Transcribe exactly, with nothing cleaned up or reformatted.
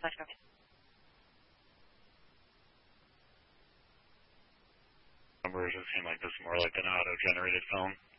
Numbers, it seemed like this is more like an auto-generated phone.